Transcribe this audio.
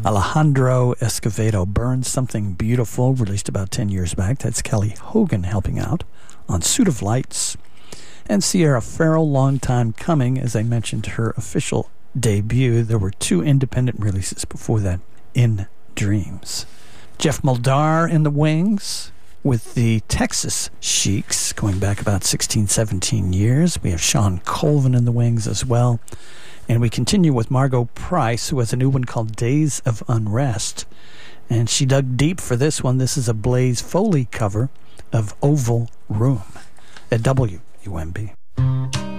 Alejandro Escovedo Burns, Something Beautiful, released about 10 years back. That's Kelly Hogan helping out on Suit of Lights. And Sierra Farrell, Long Time Coming, as I mentioned, her official debut. There were 2 independent releases before that, In Dreams. Jeff Muldaur in the wings with the Texas Sheiks, going back about 16, 17 years. We have Sean Colvin in the wings as well. And we continue with Margot Price, who has a new one called Days of Unrest. And she dug deep for this one. This is a Blaze Foley cover of Oval Room at WUMB.